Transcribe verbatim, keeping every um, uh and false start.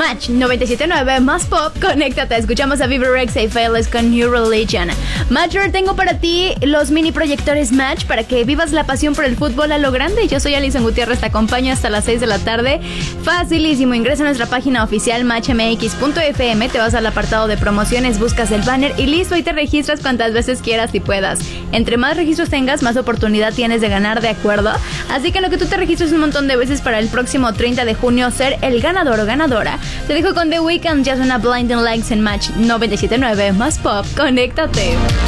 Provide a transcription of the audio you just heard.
Match noventa y siete punto nueve más pop, conéctate. Escuchamos a Viva Rex y Faithless con New Religion. Matcher, tengo para ti los mini proyectores Match para que vivas la pasión por el fútbol a lo grande. Yo soy Alison Gutiérrez, te acompaño hasta las seis de la tarde. Facilísimo, ingresa a nuestra página oficial match m x punto f m, te vas al apartado de promociones, buscas el banner y listo, y te registras cuantas veces quieras y puedas. Entre más registros tengas, más oportunidad tienes de ganar, ¿de acuerdo? Así que lo que tú te registres un montón de veces para el próximo treinta de junio ser el ganador o ganadora. Te dejo con The Weeknd, ya suena Blinding Lights en Match noventa y siete punto nueve más pop, conéctate.